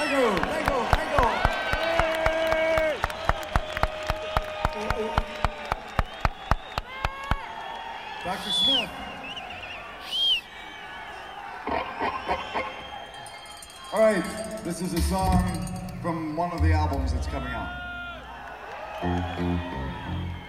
Dr. Smith. All right, this is a song from one of the albums that's coming out.